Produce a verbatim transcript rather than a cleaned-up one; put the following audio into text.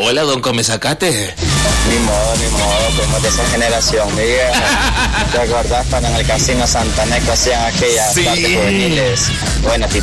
Hola, don Comezacate. Ni modo, ni modo, fuimos de esa generación, Miguel. ¿Te acordás cuando en el Casino Santaneco hacían aquellas Sí. partes juveniles? Bueno,